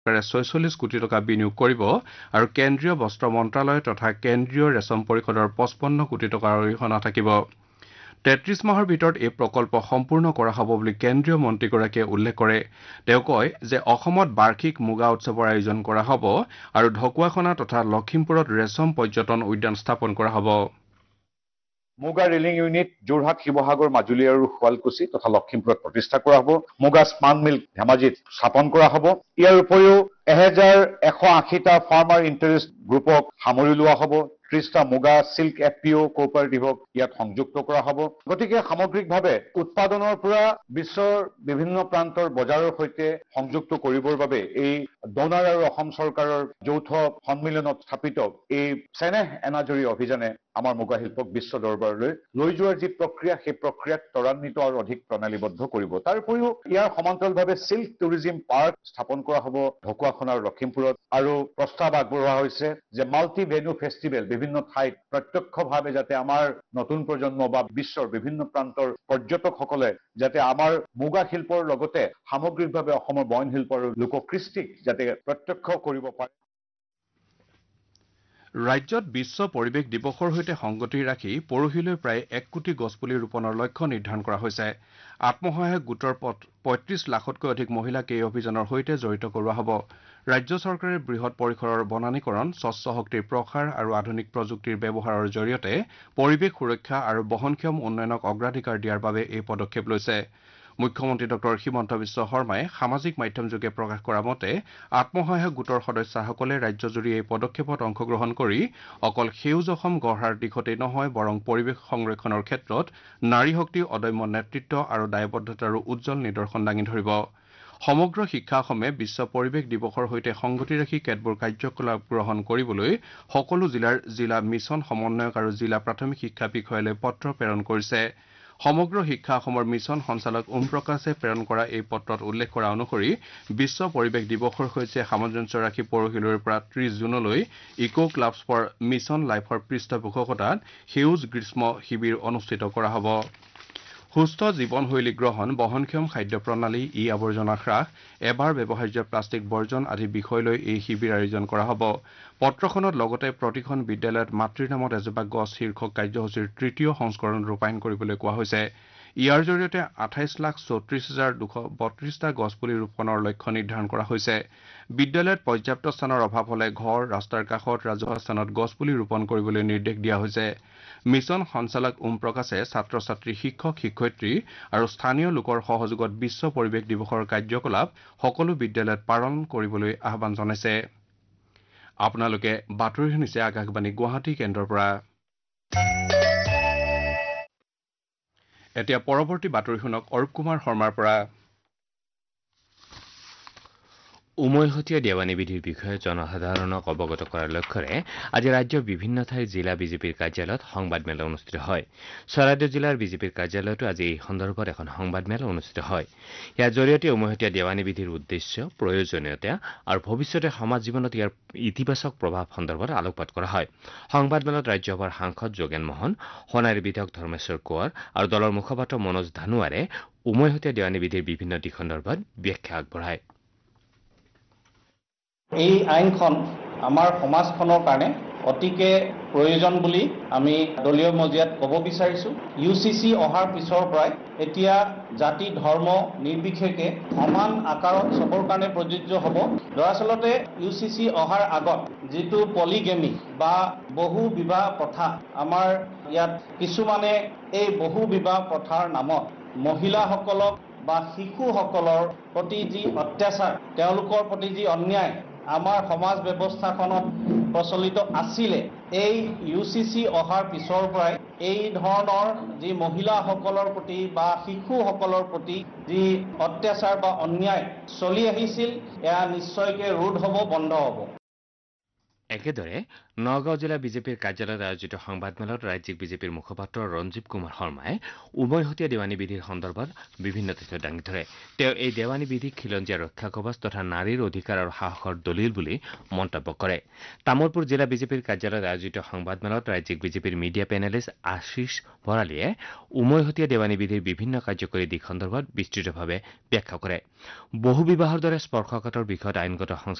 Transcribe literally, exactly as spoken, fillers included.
ছয়চল্লিশ কোটি টকা বিনিয়োগ কৰিব আৰু কেন্দ্ৰীয় বস্ত্ৰ মন্ত্ৰালয় তথা কেন্দ্ৰীয় ৰেচম পৰিষদৰ পঁচপন্ন কোটি টকাৰ অৰিহণা থাকিব। তেত্ৰিশ মাহৰ ভিতৰত এই প্ৰকল্প সম্পূৰ্ণ কৰা হ'ব বুলি কেন্দ্ৰীয় মন্ত্ৰীগৰাকীয়ে উল্লেখ কৰে। তেওঁ কয় যে অসমত বাৰ্ষিক মুগা উৎসৱৰ আয়োজন কৰা হ'ব আৰু ঢকুৱাখনা তথা লখিমপুৰত ৰেচম পৰ্যটন উদ্যান স্থাপন কৰা হ'ব। মুগা ৰিলিং ইউনিট যোৰহাট, শিৱসাগৰ, মাজুলী আৰু শুৱালকুছি তথা লখিমপুৰত প্ৰতিষ্ঠা কৰা হ'ব। মুগা স্পান মিল ধেমাজিত স্থাপন কৰা হ'ব। ইয়াৰ উপৰিও এহেজাৰ এশ আশীটা ফাৰ্মাৰ ইণ্টাৰেষ্ট গ্ৰুপক সামৰি লোৱা হ'ব। ত্ৰিশটা মুগা চিল্ক এফ পি অ' কোঅপাৰেটিভক ইয়াত সংযুক্ত কৰা হ'ব। গতিকে সামগ্ৰিকভাৱে উৎপাদনৰ পৰা বিশ্বৰ বিভিন্ন প্ৰান্তৰ বজাৰৰ সৈতে সংযুক্ত কৰিবৰ বাবে এই ডনাৰ আৰু অসম চৰকাৰৰ যৌথ সন্মিলনত স্থাপিত এই চেনেহ এনাজৰী অভিযানে আমাৰ মুগা শিল্পক বিশ্ব দৰবাৰলৈ লৈ যোৱাৰ যি প্ৰক্ৰিয়া, সেই প্ৰক্ৰিয়াক ত্বৰান্বিত আৰু অধিক প্ৰণালীবদ্ধ কৰিব। তাৰ উপৰিও ইয়াৰ সমান্তৰালভাৱে চিল্ক টুৰিজিম পাৰ্ক স্থাপন কৰা হ'ব ঢকুৱাখনা আৰু লখিমপুৰত। আৰু প্ৰস্তাৱ আগবঢ়োৱা হৈছে যে মাল্টি ভেন্যু ফেষ্টিভেল বিভিন্ন ঠাইত প্ৰত্যক্ষভাৱে যাতে আমাৰ নতুন প্ৰজন্ম বা বিশ্বৰ বিভিন্ন প্ৰান্তৰ পৰ্যটকসকলে যাতে আমাৰ মুগা শিল্পৰ লগতে সামগ্ৰিকভাৱে অসমৰ বয়ন শিল্প আৰু লোককৃষ্টিক যাতে প্ৰত্যক্ষ কৰিব পাৰে। ৰাজ্যত বিশ্ব পৰিৱেশ দিৱসৰ সৈতে সংগতি ৰাখি পৰহিলৈ প্ৰায় এক কোটি গছপুলি ৰোপণৰ লক্ষ্য নিৰ্ধাৰণ কৰা হৈছে। আত্মসহায়ক গোটৰ পঁয়ত্ৰিশ লাখতকৈ অধিক মহিলাক এই অভিযানৰ সৈতে জড়িত কৰোৱা হ'ব। ৰাজ্য চৰকাৰে বৃহৎ পৰিসৰৰ বনানীকৰণ, স্বচ্ছ শক্তিৰ প্ৰসাৰ আৰু আধুনিক প্ৰযুক্তিৰ ব্যৱহাৰৰ জৰিয়তে পৰিৱেশ সুৰক্ষা আৰু বহনক্ষম উন্নয়নক অগ্ৰাধিকাৰ দিয়াৰ বাবে এই পদক্ষেপ লৈছে। মুখ্যমন্ত্ৰী ডক্টৰ হিমন্ত বিশ্ব শৰ্মাই সামাজিক মাধ্যমযোগে প্ৰকাশ কৰা মতে আত্মসহায়ক গোটৰ সদস্যসকলে ৰাজ্যজুৰি এই পদক্ষেপত অংশগ্ৰহণ কৰি অকল সেউজ অসম গঢ়াৰ দিশতেই নহয়, বৰং পৰিৱেশ সংৰক্ষণৰ ক্ষেত্ৰত নাৰী শক্তিৰ অদম্য নেতৃত্ব আৰু দায়বদ্ধতাৰো উজ্জ্বল নিদৰ্শন দাঙি ধৰিব। সমগ্ৰ শিক্ষা অসমে বিশ্ব পৰিৱেশ দিৱসৰ সৈতে সংগতি ৰাখি কেতবোৰ কাৰ্যকলাপ গ্ৰহণ কৰিবলৈ সকলো জিলাৰ জিলা মিছন সমন্বয়ক আৰু জিলা প্ৰাথমিক শিক্ষা বিষয়ালৈ পত্ৰ প্ৰেৰণ কৰিছে। সমগ্ৰ শিক্ষা অসমৰ মিছন সঞ্চালক ওম প্ৰকাশে প্ৰেৰণ কৰা এই পত্ৰত উল্লেখ কৰা অনুসৰি বিশ্ব পৰিৱেশ দিৱসৰ সৈতে সামঞ্জস্য ৰাখি পৰহিলৈৰ পৰা ত্ৰিশ জুনলৈ ইক' ক্লাবছ ফৰ মিছন লাইফৰ পৃষ্ঠপোষকতাত সেউজ গ্ৰীষ্ম শিবিৰ অনুষ্ঠিত কৰা হ'ব। সুস্থ জীৱনশৈলী গ্ৰহণ, বহনক্ষম খাদ্য প্ৰণালী, ই আৱৰ্জনা হ্ৰাস, এবাৰ ব্যৱহাৰ্য প্লাষ্টিক বৰ্জন আদি বিষয় লৈ এই শিবিৰ আয়োজন কৰা হ'ব। পত্ৰখনত লগতে প্ৰতিখন বিদ্যালয়ত মাতৃৰ নামত এজোপা গছ শীৰ্ষক কাৰ্যসূচীৰ তৃতীয় সংস্কৰণ ৰূপায়ণ কৰিবলৈ কোৱা হৈছে। ইয়াৰ জৰিয়তে আঠাইশ লাখ চৌত্ৰিশ হাজাৰ দুশ বত্ৰিশটা গছপুলি ৰোপণৰ লক্ষ্য নিৰ্ধাৰণ কৰা হৈছে। বিদ্যালয়ত পৰ্যাপ্ত স্থানৰ অভাৱ হলে ঘৰ, ৰাস্তাৰ কাষত, ৰাজহুৱা স্থানত গছপুলি ৰোপণ কৰিবলৈ নিৰ্দেশ দিয়া হৈছে। মিছন সঞ্চালক ওম প্ৰকাশে ছাত্ৰ ছাত্ৰী, শিক্ষক শিক্ষয়িত্ৰী আৰু স্থানীয় লোকৰ সহযোগত বিশ্ব পৰিৱেশ দিৱসৰ কাৰ্যকলাপ সকলো বিদ্যালয়ত পালন কৰিবলৈ আহ্বান জনাইছে। আপোনালোকে বাতৰি শুনিছে আকাশবাণী গুৱাহাটী কেন্দ্ৰৰ পৰা। এতিয়া পৰৱৰ্তী বাতৰি শুনক অৰূপ কুমাৰ শৰ্মাৰ পৰা। উমৈহতীয়া দেৱানী বিধিৰ বিষয়ে জনসাধাৰণক অৱগত কৰাৰ লক্ষ্যৰে আজি ৰাজ্যৰ বিভিন্ন ঠাইৰ জিলা বিজেপিৰ কাৰ্যালয়ত সংবাদমেল অনুষ্ঠিত হয়। চৰাইদেউ জিলাৰ বিজেপিৰ কাৰ্যালয়তো আজি এই সন্দৰ্ভত এখন সংবাদমেল অনুষ্ঠিত হয়। ইয়াৰ জৰিয়তে উমৈহতীয়া দেৱানী বিধিৰ উদ্দেশ্য, প্ৰয়োজনীয়তা আৰু ভৱিষ্যতে সমাজ জীৱনত ইয়াৰ ইতিবাচক প্ৰভাৱ সন্দৰ্ভত আলোকপাত কৰা হয়। সংবাদমেলত ৰাজ্যসভাৰ সাংসদ যোগেন মহন, সোণাৰীৰ বিধায়ক ধৰ্মেশ্বৰ কোঁৱৰ আৰু দলৰ মুখপাত্ৰ মনোজ ধানোৱাৰে উমৈহতীয়া দেৱানী বিধিৰ বিভিন্ন দিশ সন্দৰ্ভত ব্যাখ্যা আগবঢ়ায়। এই আইনখন আমাৰ সমাজখনৰ কাৰণে অতিকে প্ৰয়োজন বুলি আমি দলীয় মজিয়াত ক'ব বিচাৰিছোঁ। ইউ চি চি অহাৰ পিছৰ পৰাই এতিয়া জাতি ধৰ্ম নিৰ্বিশেষে সমান আকাৰত চবৰ কাৰণে প্ৰযোজ্য হ'ব। দৰাচলতে ইউ চি চি অহাৰ আগত যিটো পলিগেমি বা বহু বিবাহ প্ৰথা, আমাৰ ইয়াত কিছুমানে এই বহু বিবাহ প্ৰথাৰ নামত মহিলাসকলক বা শিশুসকলৰ প্ৰতি যি অত্যাচাৰ, তেওঁলোকৰ প্ৰতি যি অন্যায় আমাৰ সমাজ ব্যৱস্থাখনত প্ৰচলিত আছিলে, এই ইউ চি চি অহাৰ পিছৰ পৰাই এই ধৰণৰ যি মহিলাসকলৰ প্ৰতি বা শিশুসকলৰ প্ৰতি যি অত্যাচাৰ বা অন্যায় চলি আহিছিল, এয়া নিশ্চয়কৈ ৰোধ হ'ব, বন্ধ হ'ব। একেদৰে নগাঁও জিলা বিজেপিৰ কাৰ্যালয়ত আয়োজিত সংবাদমেলত ৰাজ্যিক বিজেপিৰ মুখপাত্ৰ ৰঞ্জীৱ কুমাৰ শৰ্মাই উমৈহতীয়া দেৱানী বিধিৰ সন্দৰ্ভত বিভিন্ন তথ্য দাঙি ধৰে। তেওঁ এই দেৱানী বিধিক খিলঞ্জীয়া ৰক্ষা কবচ তথা নাৰীৰ অধিকাৰ আৰু সাহসৰ দলিল বুলি মন্তব্য কৰে। তামোলপুৰ জিলা বিজেপিৰ কাৰ্যালয়ত আয়োজিত সংবাদমেলত ৰাজ্যিক বিজেপিৰ মিডিয়া পেনেলিষ্ট আশীষ ভৰালীয়ে উমৈহতীয়া দেৱানী বিধিৰ বিভিন্ন কাৰ্যকৰী দিশ সন্দৰ্ভত বিস্তৃতভাৱে ব্যাখ্যা কৰে। বহু বিবাহৰ দৰে স্পৰ্শকাতৰ বিষয়ত আইনগত সংস্কাৰ